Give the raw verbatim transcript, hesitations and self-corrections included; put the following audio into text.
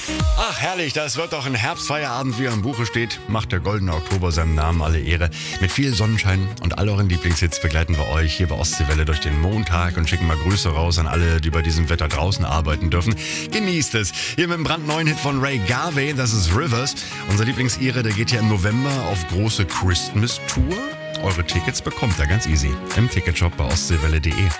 Ach, herrlich, das wird doch ein Herbstfeierabend, wie er im Buche steht. Macht der goldene Oktober seinem Namen alle Ehre. Mit viel Sonnenschein und all euren Lieblingshits begleiten wir euch hier bei Ostseewelle durch den Montag und schicken mal Grüße raus an alle, die bei diesem Wetter draußen arbeiten dürfen. Genießt es. Hier mit dem brandneuen Hit von Ray Garvey, das ist Rivers. Unser Lieblingsire, der geht ja im November auf große Christmas-Tour. Eure Tickets bekommt ihr ganz easy im Ticketshop bei ostseewelle punkt de.